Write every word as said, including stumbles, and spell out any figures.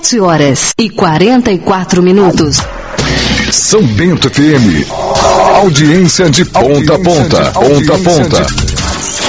sete horas e quarenta e quatro minutos. São Bento F M. Audiência de ponta a ponta. Ponta a ponta.